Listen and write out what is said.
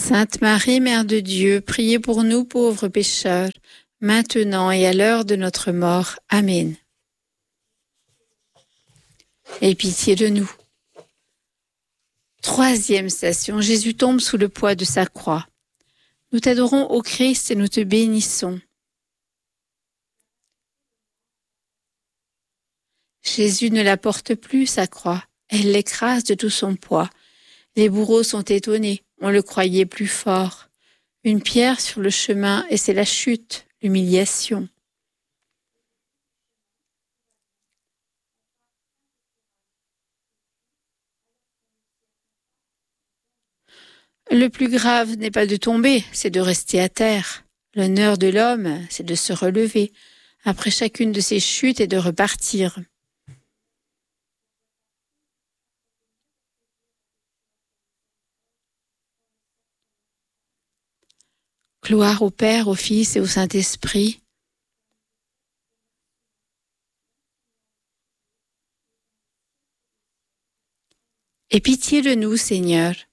Sainte Marie, Mère de Dieu, priez pour nous pauvres pécheurs, maintenant et à l'heure de notre mort. Amen. Aie pitié de nous. Troisième station, Jésus tombe sous le poids de sa croix. Nous t'adorons, ô Christ, et nous te bénissons. Jésus ne la porte plus, sa croix. Elle l'écrase de tout son poids. Les bourreaux sont étonnés, on le croyait plus fort. Une pierre sur le chemin, et c'est la chute, l'humiliation. Le plus grave n'est pas de tomber, c'est de rester à terre. L'honneur de l'homme, c'est de se relever, après chacune de ses chutes et de repartir. Gloire au Père, au Fils et au Saint-Esprit. Aie pitié de nous, Seigneur.